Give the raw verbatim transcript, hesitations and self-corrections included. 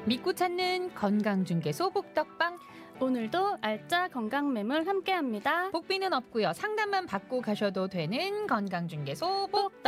믿고 찾는 건강중개소 복덕방. 오늘도 알짜 건강매물 함께합니다. 복비는 없고요. 상담만 받고 가셔도 되는 건강중개소 복덕방.